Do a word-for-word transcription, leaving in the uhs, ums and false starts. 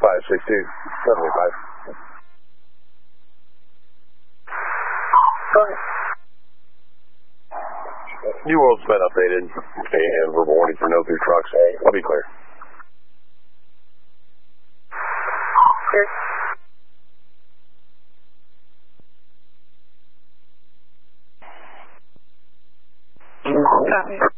five six two, seventy-five. Go ahead. New World's been updated, and verbal warning for no through trucks. I'll be clear. Clear. Copy.